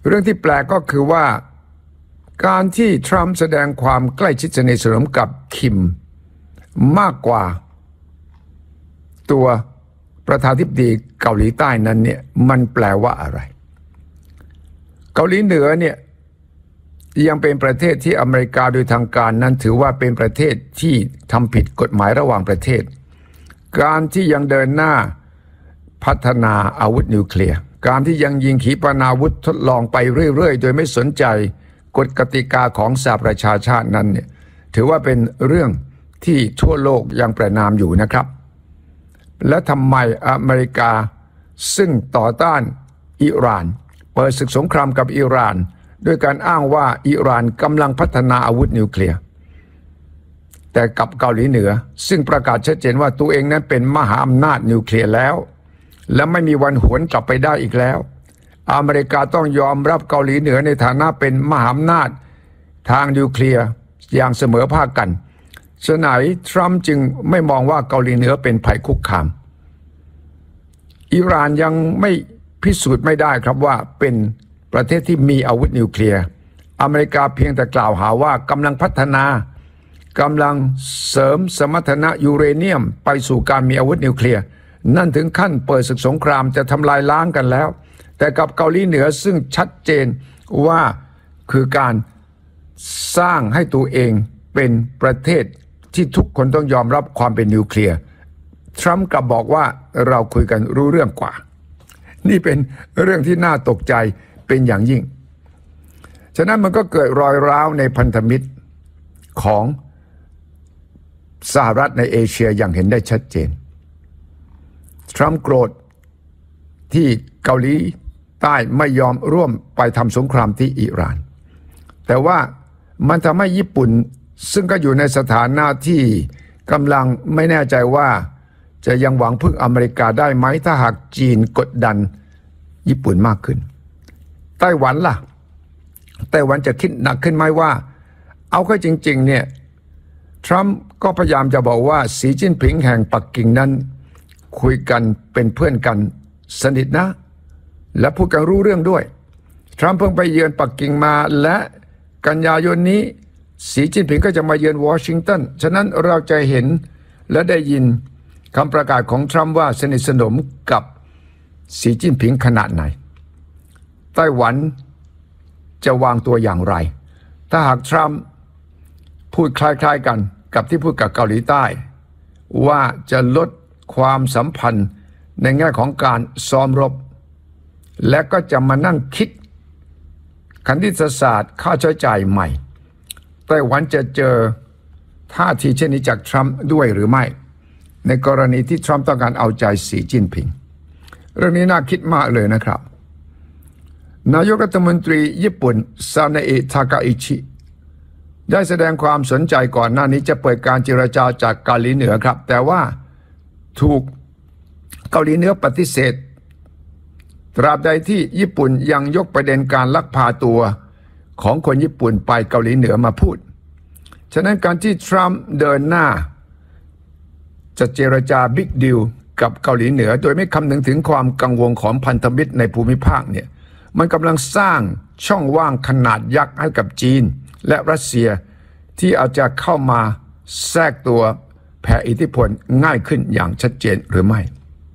เรื่องที่แปลกก็คือว่าการที่ทรัมป์แสดงความใกล้ชิดสนิทสนมกับคิมมากกว่าตัวประธานาธิบดีเกาหลีใต้นั้นเนี่ยมันแปลว่าอะไรเกาหลีเหนือเนี่ยยังเป็นประเทศที่อเมริกาโดยทางการนั้นถือว่าเป็นประเทศที่ทำผิดกฎหมายระหว่างประเทศการที่ยังเดินหน้าพัฒนาอาวุธนิวเคลียร์การที่ยังยิงขีปนาวุธทดลองไปเรื่อยๆโดยไม่สนใจกฎกติกาของสหประชาชาตินั้นเนี่ยถือว่าเป็นเรื่องที่ทั่วโลกยังประณามอยู่นะครับและทำไมอเมริกาซึ่งต่อต้านอิหร่านเปิดศึกสงครามกับอิหร่านด้วยการอ้างว่าอิหร่านกำลังพัฒนาอาวุธนิวเคลียร์แต่กับเกาหลีเหนือซึ่งประกาศชัดเจนว่าตัวเองนั้นเป็นมหาอำนาจนิวเคลียร์แล้วและไม่มีวันหวนกลับไปได้อีกแล้วอเมริกาต้องยอมรับเกาหลีเหนือในฐานะเป็นมหาอำนาจทางนิวเคลียร์อย่างเสมอภาคกันฉะนั้นทรัมป์จึงไม่มองว่าเกาหลีเหนือเป็นภัยคุกคามอิหร่านยังไม่พิสูจน์ไม่ได้ครับว่าเป็นประเทศที่มีอาวุธนิวเคลียร์อเมริกาเพียงแต่กล่าวหาว่ากำลังพัฒนากำลังเสริมสมรรถนะยูเรเนียมไปสู่การมีอาวุธนิวเคลียร์นั่นถึงขั้นเปิดศึกสงครามจะทำลายล้างกันแล้วแต่กับเกาหลีเหนือซึ่งชัดเจนว่าคือการสร้างให้ตัวเองเป็นประเทศที่ทุกคนต้องยอมรับความเป็นนิวเคลียร์ทรัมป์กลับบอกว่าเราคุยกันรู้เรื่องกว่านี่เป็นเรื่องที่น่าตกใจเป็นอย่างยิ่งฉะนั้นมันก็เกิดรอยร้าวในพันธมิตรของสหรัฐในเอเชียอย่างเห็นได้ชัดเจนทรัมป์โกรธที่เกาหลีใต้ไม่ยอมร่วมไปทำสงครามที่อิหร่านแต่ว่ามันทำให้ญี่ปุ่นซึ่งก็อยู่ในสถานะที่กำลังไม่แน่ใจว่าจะยังหวังพึ่งอเมริกาได้ไหมถ้าหากจีนกดดันญี่ปุ่นมากขึ้นไต้หวันล่ะไต้หวันจะคิดหนักขึ้นไหมว่าเอาเข้าจริงๆเนี่ยทรัมป์ก็พยายามจะบอกว่าสีจิ้นผิงแห่งปักกิ่งนั้นคุยกันเป็นเพื่อนกันสนิทนะและพูดกันรู้เรื่องด้วยทรัมป์เพิ่งไปเยือนปักกิ่งมาและกันยายนนี้สีจิ้นผิงก็จะมาเยือนวอชิงตันฉะนั้นเราจะเห็นและได้ยินคำประกาศของทรัมป์ว่าสนิทสนมกับสีจิ้นผิงขนาดไหนไต้หวันจะวางตัวอย่างไรถ้าหากทรัมป์พูดคล้ายๆกันกับที่พูดกับเกาหลีใต้ว่าจะลดความสัมพันธ์ในแง่ของการซ้อมรบและก็จะมานั่งคิดคณิตศาสตร์ค่าใช้จ่ายใหม่ไต้หวันจะเจอท่าทีเช่นนี้จากทรัมป์ด้วยหรือไม่ในกรณีที่ทรัมป์ต้องการเอาใจสีจิ้นผิงเรื่องนี้น่าคิดมากเลยนะครับนายกรัฐมนตรีญี่ปุ่นซาเนอิทากาอิชิได้แสดงความสนใจก่อนหน้านี้จะเปิดการเจรจาจากเกาหลีเหนือครับแต่ว่าถูกเกาหลีเหนือปฏิเสธตราบใดที่ญี่ปุ่นยังยกประเด็นการลักพาตัวของคนญี่ปุ่นไปเกาหลีเหนือมาพูดฉะนั้นการที่ทรัมป์เดินหน้าจะเจรจาบิ๊กดีลกับเกาหลีเหนือโดยไม่คำนึงถึงความกังวลของพันธมิตรในภูมิภาคเนี่ยมันกำลังสร้างช่องว่างขนาดยักษ์ให้กับจีนและรัสเซียที่อาจจะเข้ามาแทรกตัวแผ่อิทธิพลง่ายขึ้นอย่างชัดเจนหรือไม่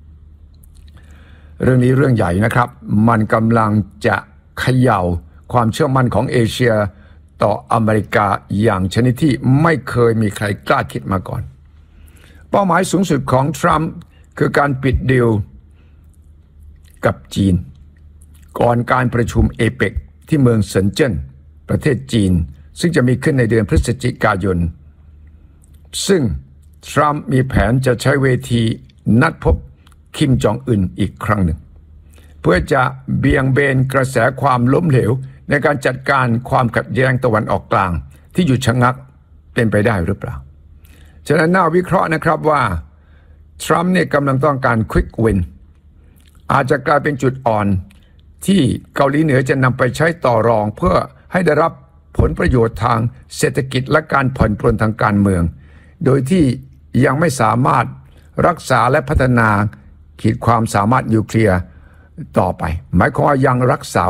เรื่องนี้เรื่องใหญ่นะครับมันกำลังจะเขย่าความเชื่อมั่นของเอเชียต่ออเมริกาอย่างชนิดที่ไม่เคยมีใครกล้าคิดมาก่อนเป้าหมายสูงสุดของทรัมป์คือการปิดดีลกับจีนก่อนการประชุมเอเปกที่เมืองเซินเจิ้นประเทศจีนซึ่งจะมีขึ้นในเดือนพฤศจิกายนซึ่งทรัมป์มีแผนจะใช้เวทีนัดพบคิมจองอึนอีกครั้งหนึ่งเพื่อจะเบี่ยงเบนกระแสความล้มเหลวในการจัดการความขัดแย้งตะวันออกกลางที่หยุดชะงักเป็นไปได้หรือเปล่าฉะนั้นน่าวิเคราะห์นะครับว่าทรัมป์เนี่ยกำลังต้องการควิกวินอาจจะกลายเป็นจุดอ่อนที่เกาหลีเหนือจะนำไปใช้ต่อรองเพื่อให้ได้รับผลประโยชน์ทางเศรษฐกิจและการผ่อนปรนทางการเมืองโดยที่ยังไม่สามารถรักษาและพัฒนาขีดความสามารถนิวเคลียร์ต่อไปหมายความว่ายังรักษา